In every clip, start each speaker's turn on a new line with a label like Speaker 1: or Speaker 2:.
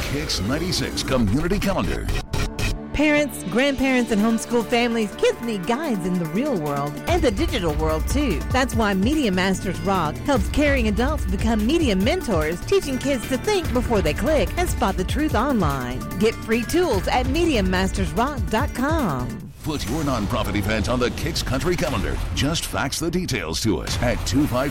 Speaker 1: Kicks 96 Community Calendar.
Speaker 2: Parents, grandparents, and homeschool families, kids need guides in the real world and the digital world too. That's why Media Masters Rock helps caring adults become media mentors, teaching kids to think before they click and spot the truth online. Get free tools at MediaMastersRock.com.
Speaker 1: Put your nonprofit event on the Kicks Country Calendar. Just fax the details to us at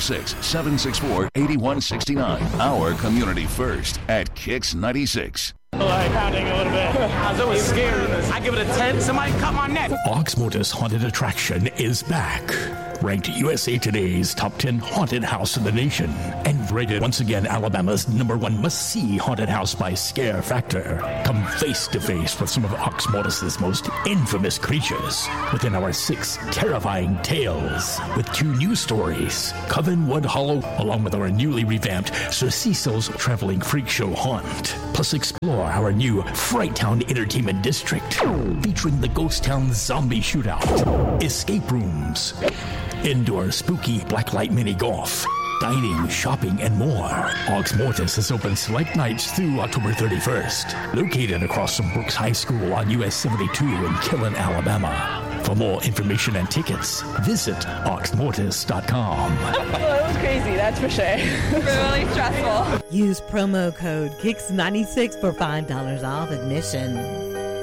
Speaker 1: 256-764-8169. Our community first at Kicks 96.
Speaker 3: Like pounding a little bit. I was always scared. I give it a 10. Somebody cut my neck.
Speaker 4: Oxmortis Haunted Attraction is back. Ranked USA Today's top 10 haunted house in the nation. And rated once again Alabama's #1 must-see haunted house by Scare Factor. Come face to face with some of Oxmortis' most infamous creatures within our 6 terrifying tales. With 2 new stories, Covenwood Hollow, along with our newly revamped Sir Cecil's Traveling Freak Show Haunt. Plus explore our new Fright Town Entertainment District, featuring the Ghost Town Zombie Shootout, escape rooms, indoor spooky blacklight mini golf, dining, shopping, and more. Oxmortis is open select nights through October 31st. Located across from Brooks High School on US 72 in Killen, Alabama. For more information and tickets, visit oxmortis.com.
Speaker 5: Well, it was crazy, that's for sure. Really stressful.
Speaker 2: Use promo code KICKS96 for $5 off admission.